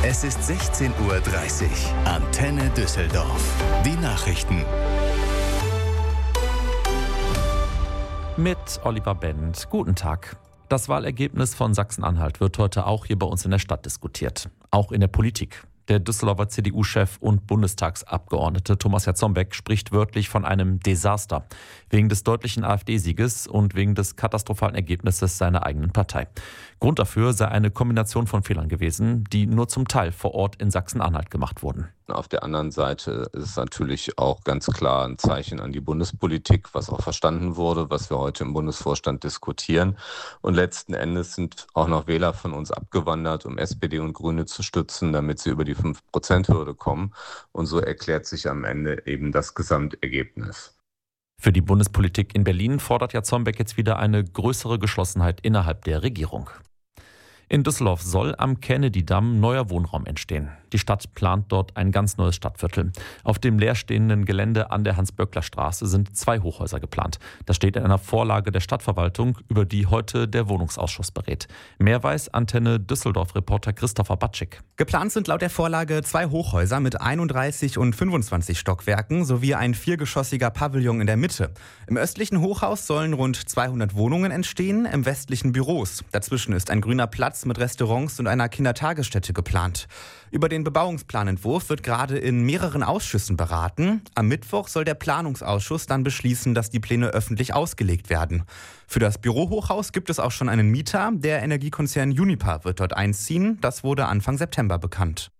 Es ist 16:30 Uhr. Antenne Düsseldorf. Die Nachrichten. Mit Oliver Bent. Guten Tag. Das Wahlergebnis von Sachsen-Anhalt wird heute auch hier bei uns in der Stadt diskutiert. Auch in der Politik. Der Düsseldorfer CDU-Chef und Bundestagsabgeordnete Thomas Jarzombeck spricht wörtlich von einem Desaster. Wegen des deutlichen AfD-Sieges und wegen des katastrophalen Ergebnisses seiner eigenen Partei. Grund dafür sei eine Kombination von Fehlern gewesen, die nur zum Teil vor Ort in Sachsen-Anhalt gemacht wurden. Auf der anderen Seite ist es natürlich auch ganz klar ein Zeichen an die Bundespolitik, was auch verstanden wurde, was wir heute im Bundesvorstand diskutieren. Und letzten Endes sind auch noch Wähler von uns abgewandert, um SPD und Grüne zu stützen, damit sie über die 5%-Hürde kommen. Und so erklärt sich am Ende eben das Gesamtergebnis. Für die Bundespolitik in Berlin fordert Jarzombeck jetzt wieder eine größere Geschlossenheit innerhalb der Regierung. In Düsseldorf soll am Kennedy-Damm neuer Wohnraum entstehen. Die Stadt plant dort ein ganz neues Stadtviertel. Auf dem leerstehenden Gelände an der Hans-Böckler-Straße sind 2 Hochhäuser geplant. Das steht in einer Vorlage der Stadtverwaltung, über die heute der Wohnungsausschuss berät. Mehr weiß Antenne Düsseldorf-Reporter Christopher Batschik. Geplant sind laut der Vorlage 2 Hochhäuser mit 31 und 25 Stockwerken sowie ein 4-geschossiger Pavillon in der Mitte. Im östlichen Hochhaus sollen rund 200 Wohnungen entstehen, im westlichen Büros. Dazwischen ist ein grüner Platz mit Restaurants und einer Kindertagesstätte geplant. Über den Bebauungsplanentwurf wird gerade in mehreren Ausschüssen beraten. Am Mittwoch soll der Planungsausschuss dann beschließen, dass die Pläne öffentlich ausgelegt werden. Für das Bürohochhaus gibt es auch schon einen Mieter. Der Energiekonzern Uniper wird dort einziehen. Das wurde Anfang September bekannt.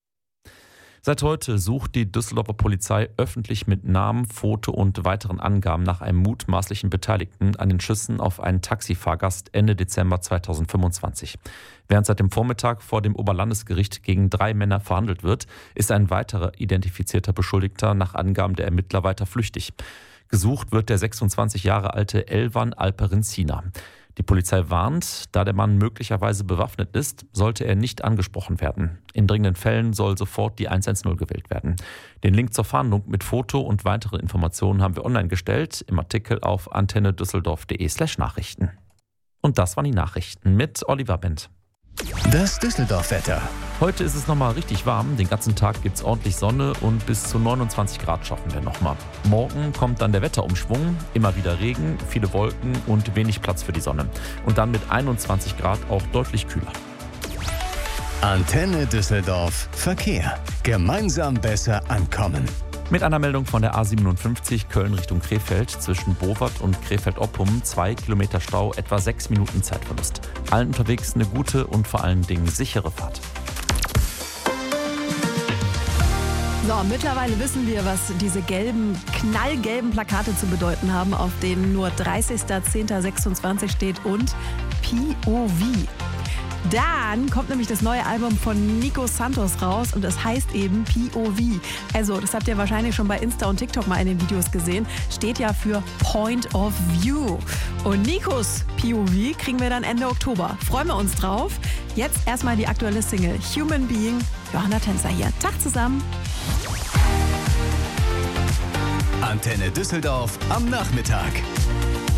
Seit heute sucht die Düsseldorfer Polizei öffentlich mit Namen, Foto und weiteren Angaben nach einem mutmaßlichen Beteiligten an den Schüssen auf einen Taxifahrgast Ende Dezember 2025. Während seit dem Vormittag vor dem Oberlandesgericht gegen 3 Männer verhandelt wird, ist ein weiterer identifizierter Beschuldigter nach Angaben der Ermittler weiter flüchtig. Gesucht wird der 26 Jahre alte Elvan Alperincina. Die Polizei warnt, da der Mann möglicherweise bewaffnet ist, sollte er nicht angesprochen werden. In dringenden Fällen soll sofort die 110 gewählt werden. Den Link zur Fahndung mit Foto und weiteren Informationen haben wir online gestellt, im Artikel auf antennedüsseldorf.de/Nachrichten. Und das waren die Nachrichten mit Oliver Bent. Das Düsseldorf-Wetter. Heute ist es nochmal richtig warm. Den ganzen Tag gibt es ordentlich Sonne und bis zu 29 Grad schaffen wir nochmal. Morgen kommt dann der Wetterumschwung. Immer wieder Regen, viele Wolken und wenig Platz für die Sonne. Und dann mit 21 Grad auch deutlich kühler. Antenne Düsseldorf. Verkehr. Gemeinsam besser ankommen. Mit einer Meldung von der A57 Köln Richtung Krefeld zwischen Bovert und Krefeld-Oppum 2 Kilometer Stau, etwa 6 Minuten Zeitverlust. Allen unterwegs eine gute und vor allen Dingen sichere Fahrt. So, mittlerweile wissen wir, was diese knallgelben Plakate zu bedeuten haben, auf denen nur 30.10.26 steht und POV. Dann kommt nämlich das neue Album von Nico Santos raus und das heißt eben POV. Also, das habt ihr wahrscheinlich schon bei Insta und TikTok mal in den Videos gesehen. Steht ja für Point of View. Und Nikos POV kriegen wir dann Ende Oktober. Freuen wir uns drauf. Jetzt erstmal die aktuelle Single Human Being. Johanna Tänzer hier. Tag zusammen. Antenne Düsseldorf am Nachmittag.